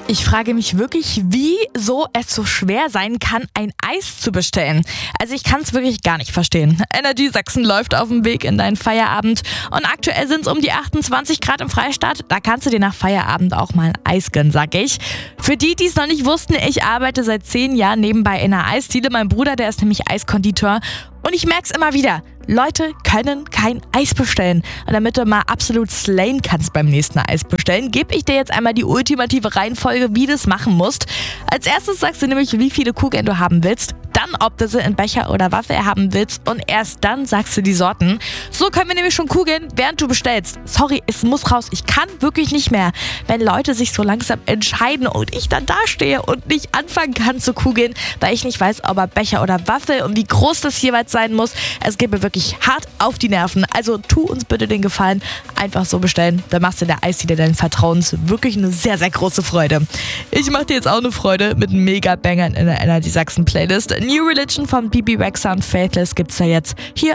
Ich frage mich wirklich, wieso es so schwer sein kann, ein Eis zu bestellen. Also ich kann es wirklich gar nicht verstehen. Energy Sachsen läuft auf dem Weg in deinen Feierabend und aktuell sind es um die 28 Grad im Freistaat. Da kannst du dir nach Feierabend auch mal ein Eis gönnen, sag ich. Für die, die es noch nicht wussten, ich arbeite seit 10 Jahren nebenbei in einer Eisdiele. Mein Bruder, der ist nämlich Eiskonditor und ich merke es immer wieder. Leute können kein Eis bestellen. Und damit du mal absolut slayen kannst beim nächsten Eis bestellen, gebe ich dir jetzt einmal die ultimative Reihenfolge, wie du es machen musst. Als erstes sagst du nämlich, wie viele Kugeln du haben willst, dann ob du sie in Becher oder Waffel haben willst und erst dann sagst du die Sorten. So können wir nämlich schon kugeln, während du bestellst. Sorry, es muss raus. Ich kann wirklich nicht mehr, wenn Leute sich so langsam entscheiden und ich dann dastehe und nicht anfangen kann zu kugeln, weil ich nicht weiß, ob er Becher oder Waffel und wie groß das jeweils sein muss. Es geht mir wirklich hart auf die Nerven. Also tu uns bitte den Gefallen, einfach so bestellen. Dann machst du der Eisdiele deinen Vertrauens wirklich eine sehr, sehr große Freude. Ich mache dir jetzt auch eine Freude mit Mega-Bangern in der Energy Sachsen Playlist. New Religion von Bibi Rexha und Faithless gibt's da jetzt hier